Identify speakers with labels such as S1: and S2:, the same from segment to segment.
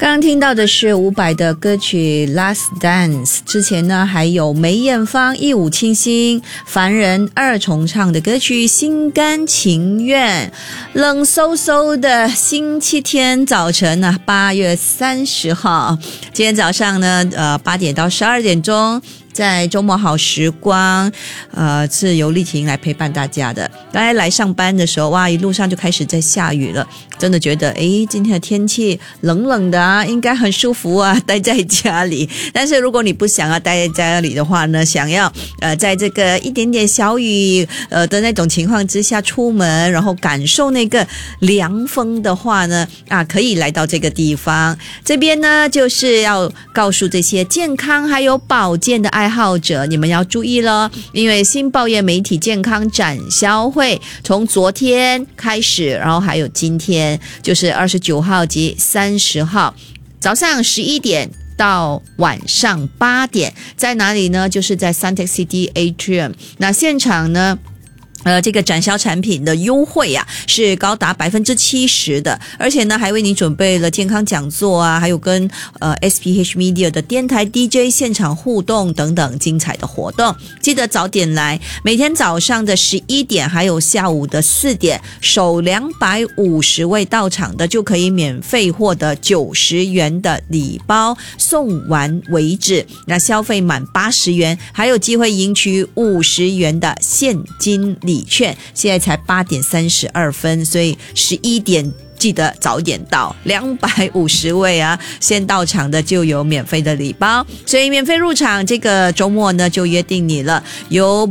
S1: 刚刚听到的是伍佰的歌曲 Last Dance， 之前呢还有梅艳芳、一舞清心、凡人二重唱的歌曲心甘情愿。冷飕飕的星期天早晨啊，8月30号，今天早上呢8点到12点钟在周末好时光是由丽婷来陪伴大家的。刚才来上班的时候，哇，一路上就开始在下雨了，真的觉得今天的天气冷冷的啊，应该很舒服啊，待在家里。但是如果你不想要待在家里的话呢，想要在这个一点点小雨的那种情况之下出门，然后感受那个凉风的话呢，可以来到这个地方。这边呢就是要告诉这些健康还有保健的爱好者，你们要注意了，因为新报业媒体健康展销会从昨天开始，然后还有今天就是29号及30号早上11点到晚上8点，在哪里呢？就是在 Suntec City Atrium。 那现场呢这个展销产品的优惠是高达 70% 的，而且呢还为你准备了健康讲座啊，还有跟SPH Media 的电台 DJ 现场互动等等精彩的活动。记得早点来，每天早上的11点还有下午的4点，首250位到场的就可以免费获得90元的礼包，送完为止。那消费满80元还有机会赢取50元的现金礼券。现在才8点32分，所以11点记得早点到，250位先到场的就有免费的礼包，所以免费入场。这个周末呢就约定你了，由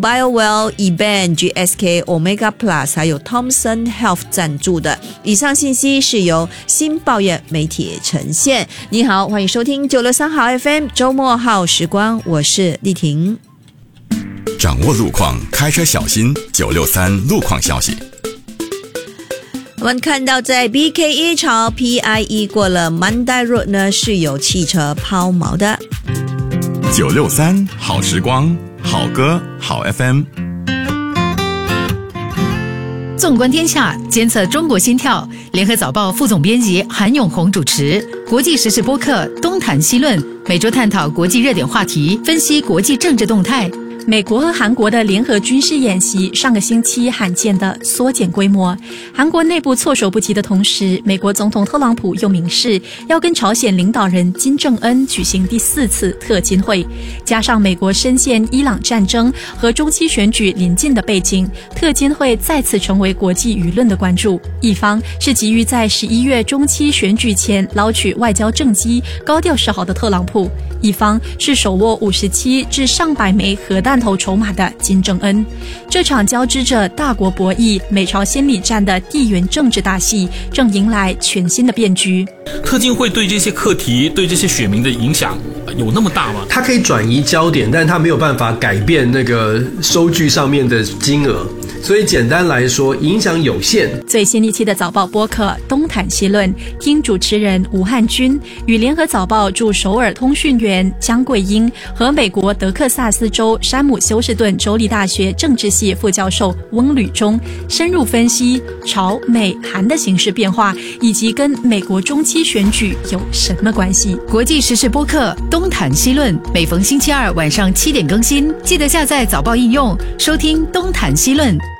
S1: BioWell、eBand、GSK、Omega Plus 还有 Thomson Health 赞助的。以上信息是由新报业媒体呈现。你好，欢迎收听963好 FM 周末好时光，我是丽婷。
S2: 掌握路况，开车小心。963路况消息。
S1: 我们看到在 BKE 朝 PIE 过了 Mandai Road 呢是有汽车抛锚的。
S2: 963好时光，好歌好 FM。
S3: 纵观天下，监测中国心跳。联合早报副总编辑韩永红主持。国际时事播客东谈西论，每周探讨国际热点话题，分析国际政治动态。
S4: 美国和韩国的联合军事演习上个星期罕见的缩减规模，韩国内部措手不及的同时，美国总统特朗普又明示要跟朝鲜领导人金正恩举行第4次特金会，加上美国深陷伊朗战争和中期选举临近的背景，特金会再次成为国际舆论的关注。一方是急于在11月中期选举前捞取外交政绩、高调示好的特朗普，一方是手握57至上百枚核弹头筹码的金正恩。这场交织着大国博弈、美朝心理战的地缘政治大戏正迎来全新的变局。
S5: 特金会对这些课题、对这些选民的影响有那么大吗？
S6: 它可以转移焦点，但它没有办法改变那个收据上面的金额，所以简单来说影响有限。
S4: 最新一期的早报播客东谈西论，听主持人吴汉君与联合早报驻首尔通讯员江桂英和美国德克萨斯州山姆休士顿州立大学政治系副教授翁履中深入分析朝美韩的形势变化，以及跟美国中期选举有什么关系。
S3: 国际时事播客东谈西论，每逢星期二晚上7点更新，记得下载早报应用收听东谈西论。